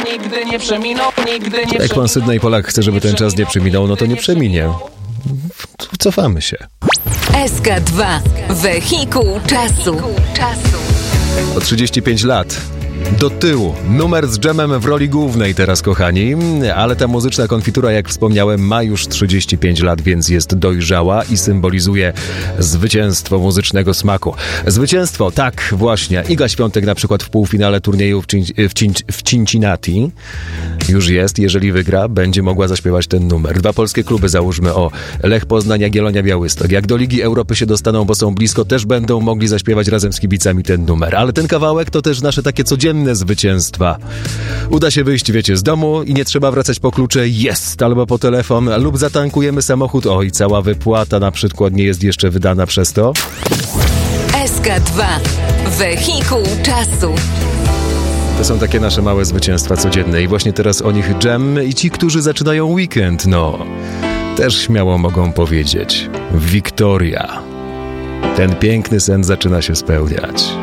nigdy nie przeminął, nigdy nie Jak pan Sydney Polak chce, żeby ten czas nie przeminął, no to nie przeminie. Cofamy się. SK2. Wehikuł czasu. O 35 lat. Do tyłu. Numer z Dżemem w roli głównej teraz, kochani. Ale ta muzyczna konfitura, jak wspomniałem, ma już 35 lat, więc jest dojrzała i symbolizuje zwycięstwo muzycznego smaku. Zwycięstwo, tak, właśnie. Iga Świątek na przykład w półfinale turnieju w Cincinnati już jest. Jeżeli wygra, będzie mogła zaśpiewać ten numer. 2 polskie kluby, załóżmy, Lech Poznań, Jagiellonia, Białystok. Jak do Ligi Europy się dostaną, bo są blisko, też będą mogli zaśpiewać razem z kibicami ten numer. Ale ten kawałek to też nasze takie codzienne zwycięstwa. Uda się wyjść, wiecie, z domu i nie trzeba wracać po klucze, jest, albo po telefon, lub zatankujemy samochód, i cała wypłata na przykład nie jest jeszcze wydana przez to. SK2. Wehikuł czasu. To są takie nasze małe zwycięstwa codzienne i właśnie teraz o nich Dżem i ci, którzy zaczynają weekend, też śmiało mogą powiedzieć: Wiktoria. Ten piękny sen zaczyna się spełniać.